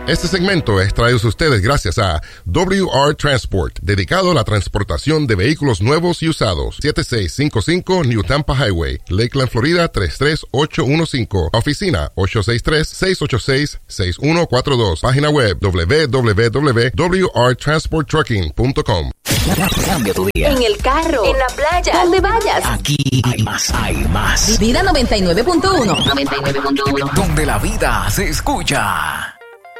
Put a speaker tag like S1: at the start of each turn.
S1: Este segmento es traído a ustedes gracias a WR Transport, dedicado a la transportación de vehículos nuevos y usados. 7655 New Tampa Highway, Lakeland, Florida 33815. Oficina 863-686-6142. Página web www.wrtransporttrucking.com.
S2: Cambia tu día.
S3: En el carro, en la playa, donde vayas.
S2: Aquí hay más.
S3: Vida 99.1. 99.1.
S2: Donde la vida se escucha.